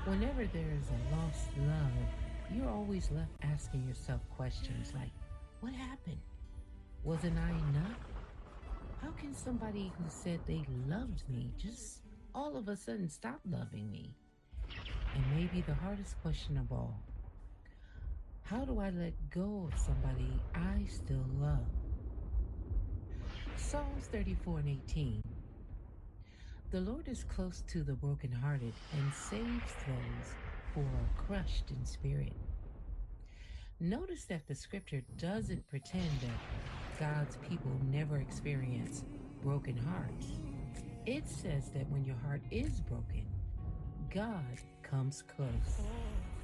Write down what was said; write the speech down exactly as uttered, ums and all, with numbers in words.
Whenever there's a lost love, you're always left asking yourself questions like, what happened? Wasn't I enough? How can somebody who said they loved me just all of a sudden stop loving me? And maybe the hardest question of all, how do I let go of somebody I still love? Psalms thirty-four and eighteen. The Lord is close to the brokenhearted and saves those who are crushed in spirit. Notice that the scripture doesn't pretend that God's people never experience broken hearts. It says that when your heart is broken, God comes close.